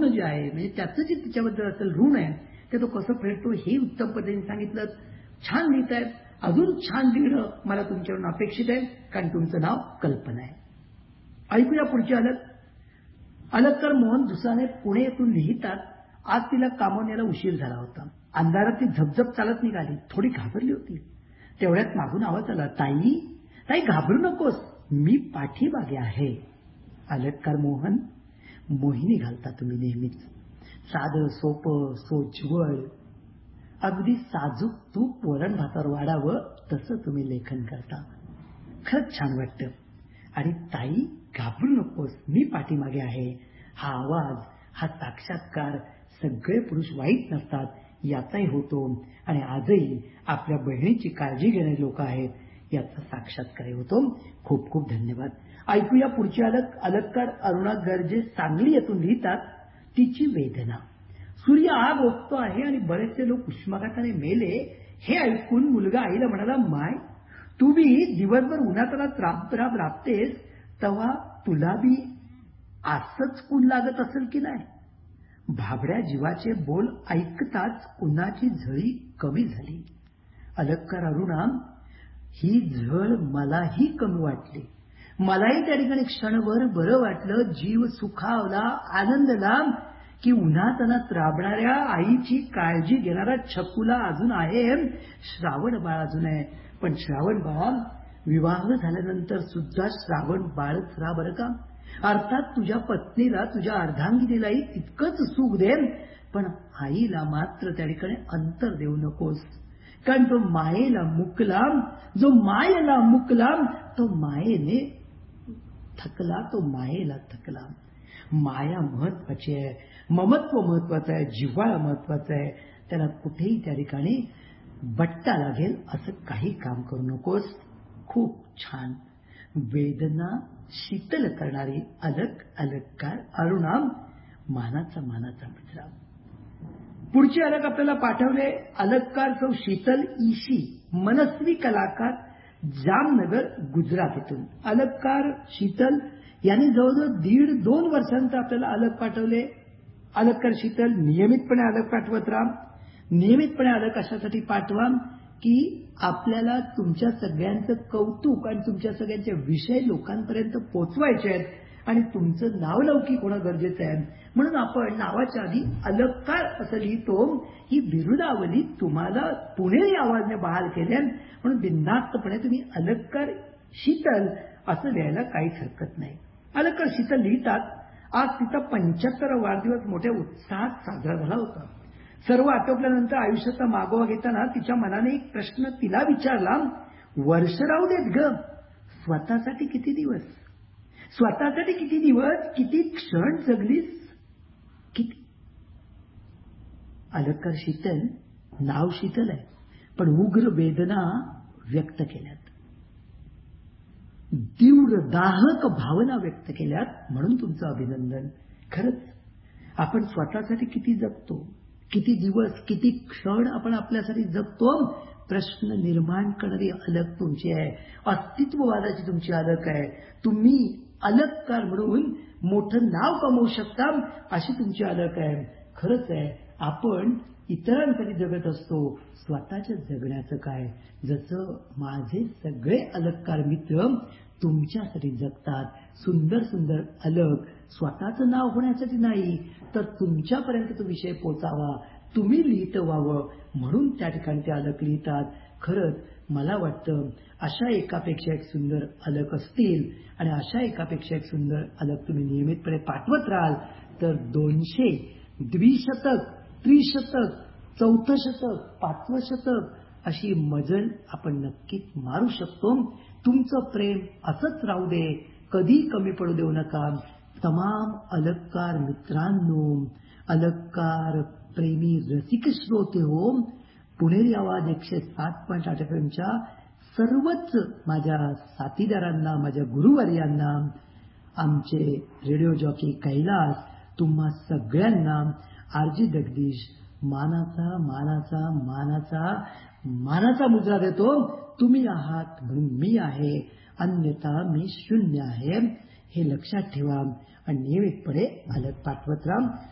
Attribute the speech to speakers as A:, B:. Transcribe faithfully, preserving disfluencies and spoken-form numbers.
A: कमवणं जे आहे म्हणजे त्याचं जे तिच्याबद्दल असेल ऋण आहे ते तो कसं फेडतो हे उत्तम पद्धतीने सांगितलं. छान लिहितायत, अजून छान लिहिणं मला तुमच्याकडून अपेक्षित आहे, कारण तुमचं नाव कल्पना आहे. ऐकूया पुढची अलग. अलगकर मोहन दुसाने पुणे येथून लिहितात. आज तिला कामावर यायला उशीर झाला होता. अंधारात ती झपझप चालत निघाली. थोडी घाबरली होती. तेवढ्यात मागून आवाज आला, ताई ताई घाबरू नकोस, मी पाठीमागे आहे. अलगकार मोहन, मोहिनी घालता तुम्ही नेहमीच. साधं सोपं सोज्वळ, अगदी साजूक तूप वरण भातावर वाढावं तसं तुम्ही लेखन करता. खरंच छान वाटतं. आणि ताई घाबरू नकोस, मी पाठीमागे आहे. हा आवाज, हा साक्षात्कार सगळे पुरुष वाईट नसतात याचाही होतो. आणि आजही आपल्या बहिणीची काळजी घेणारे लोक आहेत याचा साक्षात्कार होतो. खूप खूप धन्यवाद. ऐकूया पुढची अलग. अलगकार अरुणा गर्जे सांगली येथून लिहितात. तिची वेदना. सूर्य आग ओततो आहे आणि बरेचसे लोक उष्माघाताने मेले हे ऐकून मुलगा आईला म्हणाला, माय तू बी दिवसभर उन्हातानात राब राब राबतेस तेव्हा तुला बी असंच ऊन लागत असेल की नाही. भाबड्या जीवाचे बोल ऐकताच उन्हाची झळी कमी झाली. अलगकार अरुणा, ही झळ मलाही कमी वाटली. मलाही त्या ठिकाणी क्षणभर बरं वाटलं. जीव सुखावला, आनंदला की उन्हातानात राबणाऱ्या आईची काळजी घेणारा छकुला अजून आहे, श्रावण बाळ अजून आहे. पण श्रावण बाळा, विवाह झाल्यानंतर सुद्धा श्रावण बाळच राहा बरं का. अर्थात तुझ्या पत्नीला, तुझ्या अर्धांगिनीलाही तितकंच सुख दे, पण आईला मात्र त्या ठिकाणी अंतर देऊ नकोस. कारण तो मायेला मुकला, जो मायेला मुकला तो मायेने थकला, तो मायेला थकला. माया महत्वाची आहे, ममत्व महत्वाचं आहे, जिव्हाळा महत्वाचा आहे. त्याला कुठेही त्या ठिकाणी बट्टा लागेल असं काही काम करू नकोस. खूप छान. वेदना शीतल करणारी अलग अलगकार अरुणा, मानाचा मानाचा मित्र. पुढची अलग आपल्याला पाठवले अलगकार सौ शीतल ईशी, मनस्वी कलाकार, जामनगर गुजरात येथून. अलगकार शीतल यांनी जवळजवळ दीड दोन वर्षांचं आपल्याला अलग पाठवले. अलगकार शीतल नियमितपणे अलग पाठवत राहा. नियमितपणे अलग अशासाठी पाठवा की आपल्याला तुमच्या सगळ्यांचं कौतुक आणि तुमच्या सगळ्यांचे विषय लोकांपर्यंत पोचवायचे आहेत आणि तुमचं नावलौकिक होणं गरजेचं आहे. म्हणून आपण नावाच्या आधी अलगकार असं लिहितो. ही बिरुदावली तुम्हाला पुणेरी आवाजाने बहाल केल्या म्हणून बिनधास्तपणे तुम्ही अलगकार शीतल असं लिहायला काहीच हरकत नाही. अलगकार शीतल लिहितात. आज तिचा पंच्याहत्तरावा वाढदिवस मोठ्या उत्साहात साजरा झाला होता. सर्व आटोपल्यानंतर आयुष्याचा मागोवा घेताना तिच्या मनाने एक प्रश्न तिला विचारला, वर्ष राहू देत ग, स्वतःसाठी किती दिवस, स्वतःसाठी किती दिवस, किती क्षण जगलीस, किती. अलगकार शीतल, नाव शीतल आहे पण उग्र वेदना व्यक्त केल्यात, तीव्र दाहक भावना व्यक्त केल्यात. म्हणून तुमचं अभिनंदन. खरंच आपण स्वतःसाठी किती जगतो, किती दिवस, किती क्षण आपण आपल्यासाठी जगतो. प्रश्न निर्माण करणारी अलग तुमची आहे. अस्तित्ववादाची तुमची अलग आहे. तुम्ही अलगकार म्हणून मोठं नाव कमवू शकता अशी तुमची अलग आहे. खरंच आहे, आपण इतरांसाठी जगत असतो, स्वतःच्या जगण्याचं काय. जसं माझे सगळे अलगकार मित्र तुमच्यासाठी जगतात. सुंदर सुंदर अलग स्वतःचं नाव होण्यासाठी नाही तर तुमच्यापर्यंत तो विषय पोचावा, तुम्ही लिहित व्हावं म्हणून त्या ठिकाणी ते अलग लिहितात. खरंच मला वाटतं अशा एकापेक्षा एक सुंदर अलग असतील आणि अशा एकापेक्षा एक सुंदर अलग तुम्ही नियमितपणे पाठवत राहाल तर दोनशे, द्विशतक, त्रिशतक, चौथं शतक, पाचवं शतक अशी मजल आपण नक्कीच मारू शकतो. तुमचं प्रेम असंच राहू दे, कधी कमी पडू देऊ नका. तमाम अलगकार मित्रांनो, अलगकार प्रेमी रसिक श्रोते हो, पुणेरी आवाज एकशे सात पॉईंट आठ एफ एमच्या सर्वच माझ्या साथीदारांना, माझ्या गुरुवर्यांना, आमचे रेडिओ जॉकी कैलास, तुम्हा सगळ्यांना आरजी जगदीश मानाचा मानाचा मानाचा मानाचा मुद्रा देतो. तुम्ही आहात म्हणून मी आहे, अन्यथा मी शून्य आहे हे लक्षात ठेवा आणि नियमितपणे अलग पाठवत राहा.